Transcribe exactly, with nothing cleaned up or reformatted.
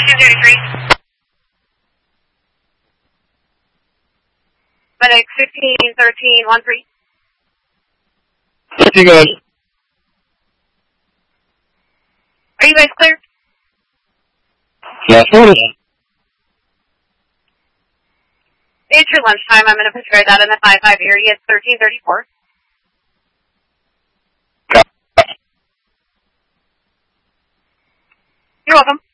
thirteen thirty-three. Medic fifteen thirteen one three. You guys. Are you guys clear? Yes, sir. It's your lunchtime. I'm going to prescribe that in the five five area. It's thirteen thirty-four. You're welcome.